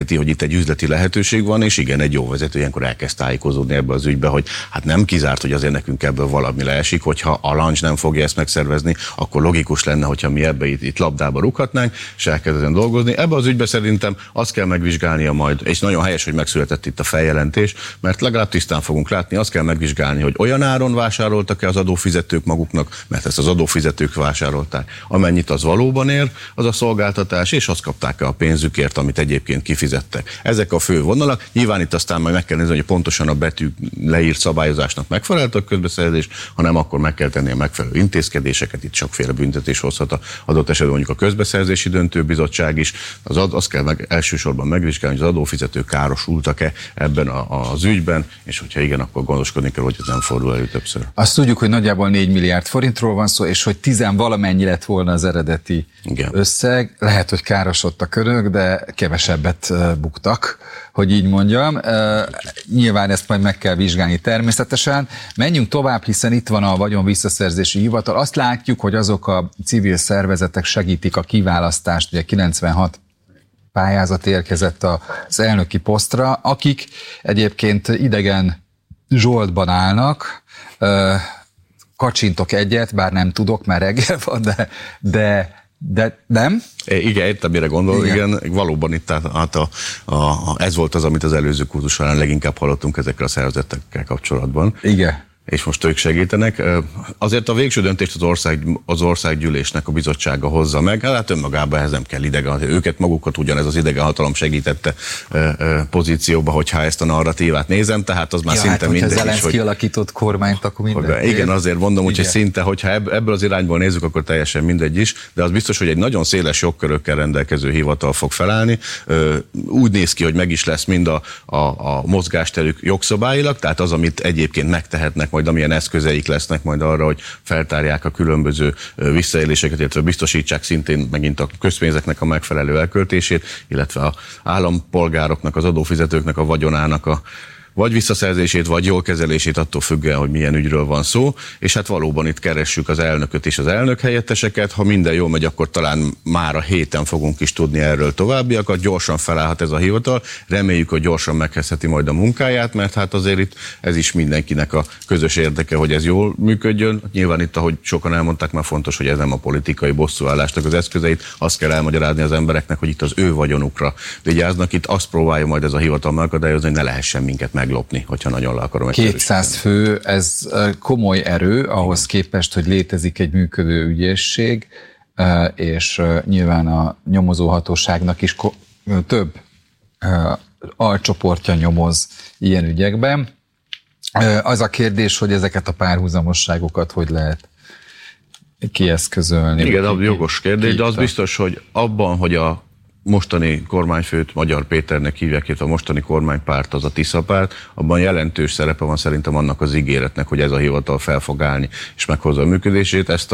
érti, hogy itt egy üzleti lehetőség van, és igen, egy jó vezető ilyenkor elkezd tájékozódni ebbe az ügybe, hogy hát nem kizárt, hogy azért nekünk ebből valami leesik, hogyha a Lunch nem fogja ezt megszervezni, akkor logikus lenne, hogyha mi ebbe itt labdába rúghatnánk, és elkezdeni dolgozni. Ebbe az ügybe szerintem azt kell megvizsgálnia majd, és nagyon helyes, hogy megszületett itt a feljelentés, mert legalább tisztán fogunk látni, azt kell megvizsgálni, hogy olyan áron vásároltak-e az adófizetők maguknak, mert ezt az adófizetők vásárolták, amennyit az valóban ér, az a szolgáltatás, és azt kapták-e a pénzükért, amit egyébként kifizettek. Ezek a fő vonalak. Nyilván itt aztán majd meg kell nézni, hogy pontosan a betű leírt szabályozásnak megfelelt a közbeszerzés, hanem akkor meg kell tenni a megfelelő intézkedéseket, itt sokféle büntetés hozhat a adott esetben mondjuk a közbeszerzési döntőbizottság is. Azt kell elsősorban megvizsgálni, hogy az adófizetők károsultak-e ebben az ügyben, és hogyha igen, akkor gondoskodni kell, hogy ez nem fordul elő többször. Azt tudjuk, hogy nagyjából 4 milliárd forintról van szó, és hogy 10 valamennyi lett volna az eredeti összeg. Lehet, hogy károsodtak önök, de kevesebbet buktak, hogy így mondjam. Nyilván ezt majd meg kell vizsgálni természetesen. Menjünk tovább, hiszen itt van a vagyonvisszaszerzési hivatal. Azt látjuk, hogy azok a civil szervezetek segítik a kiválasztást, ugye 96 pályázat érkezett az elnöki posztra, akik egyébként idegen zsoltban állnak. Kacsintok egyet, bár nem tudok, mert reggel van, de nem? Igen, értem, mire gondol. Igen, valóban itt ez volt az, amit az előző kurzus során leginkább hallottunk ezekkel a szervezetekkel kapcsolatban. Igen. És most ők segítenek. Azért a végső döntést az országgyűlésnek a bizottsága hozza meg, hát önmagában ehhez nem kell idegen, őket magukat ugyanez az idegenhatalom segítette pozícióba, hogyha ezt a narratívát nézem, tehát az már szinte hát, mindegy is. Zelenszky alakított kormányt, akkor minden. Igen, azért mondom, hogy szinte, hogyha ebből az irányból nézzük, akkor teljesen mindegy is, de az biztos, hogy egy nagyon széles jogkörökkel rendelkező hivatal fog felállni. Úgy néz ki, hogy meg is lesz mind a mozgásterük jogszabályilag, tehát az, amit egyébként megtehetnek, majd amilyen eszközeik lesznek majd arra, hogy feltárják a különböző visszaéléseket, illetve biztosítsák szintén megint a közpénzeknek a megfelelő elköltését, illetve az állampolgároknak, az adófizetőknek a vagyonának a vagy visszaszerzését, vagy jól kezelését, attól függően, hogy milyen ügyről van szó, és hát valóban itt keressük az elnököt és az elnök helyetteseket, ha minden jól megy, akkor talán már a héten fogunk is tudni erről továbbiakat, gyorsan felállhat ez a hivatal, reméljük, hogy gyorsan megkezdheti majd a munkáját, mert hát azért itt ez is mindenkinek a közös érdeke, hogy ez jól működjön. Nyilván itt, ahogy sokan elmondták, már fontos, hogy ez nem a politikai bosszúállásnak az eszközeit, azt kell elmagyarázni az embereknek, hogy itt az ő vagyonukra vigyáznak, itt azt próbálja majd ez a hivatal megakadályozni, hogy ne lehessen minket meglopni, hogyha nagyon le akarom. 200 fő, ez komoly erő ahhoz képest, hogy létezik egy működő ügyészség, és nyilván a nyomozóhatóságnak is több alcsoportja nyomoz ilyen ügyekben. Az a kérdés, hogy ezeket a párhuzamosságokat hogy lehet kieszközölni. Igen, az jogos kérdés, de az biztos, hogy abban, hogy a mostani kormányfőt Magyar Péternek hívják, illetve a mostani kormánypárt az a Tisza párt, abban jelentős szerepe van szerintem annak az ígéretnek, hogy ez a hivatal fel fog állni és meghozza a működését. Ezt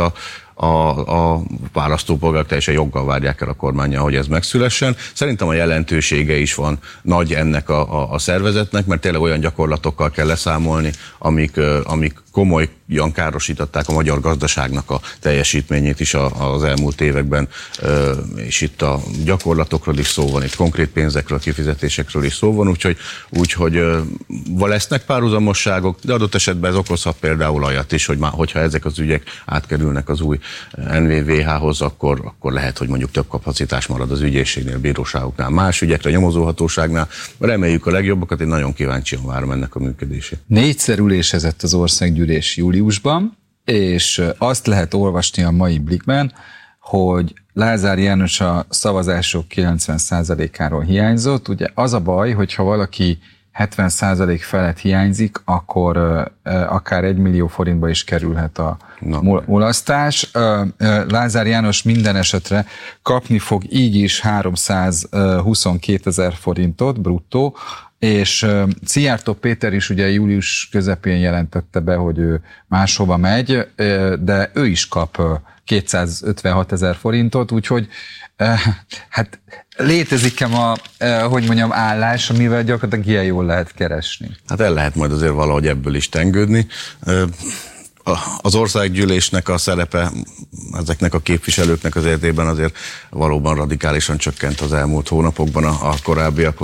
a választópolgárok teljesen joggal várják el a kormánnyal, hogy ez megszülessen. Szerintem a jelentősége is van nagy ennek a szervezetnek, mert tényleg olyan gyakorlatokkal kell leszámolni, amik komolyan károsították a magyar gazdaságnak a teljesítményét is az elmúlt években, és itt a gyakorlatokról is szó van, itt konkrét pénzekről, kifizetésekről is szó van, úgyhogy lesznek párhuzamosságok, de adott esetben ez okozhat például olyat is, hogyha ezek az ügyek átkerülnek az új NVVH-hoz, akkor lehet, hogy mondjuk több kapacitás marad az ügyészségnél, bíróságoknál, más ügyekre, nyomozóhatóságnál. Reméljük a legjobbakat, én nagyon kíváncsian várom ennek a működését. 4-szer ülésezett az országgyűlés júliusban, és azt lehet olvasni a mai Blikkben, hogy Lázár János a szavazások 90%-áról hiányzott. Ugye az a baj, hogyha valaki 70% felett hiányzik, akkor akár 1 millió forintba is kerülhet a mulasztás. Lázár János minden esetre kapni fog így is 322 000 forintot bruttó, és Szijjártó Péter is ugye július közepén jelentette be, hogy ő máshova megy, de ő is kap 256 000 forintot, úgyhogy hát létezik-e állás, amivel gyakorlatilag ilyen jól lehet keresni? Hát el lehet majd azért valahogy ebből is tengődni. Az országgyűlésnek a szerepe ezeknek a képviselőknek az életében azért valóban radikálisan csökkent az elmúlt hónapokban a korábbiakhoz.